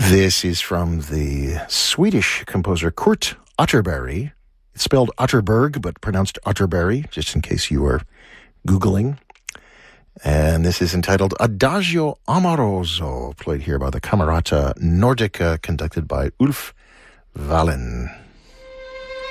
This is from the Swedish composer Kurt Otterberg. It's spelled Otterberg, but pronounced Otterberg, just in case you were Googling. And this is entitled Adagio Amoroso, played here by the Camerata Nordica, conducted by Ulf Wallin.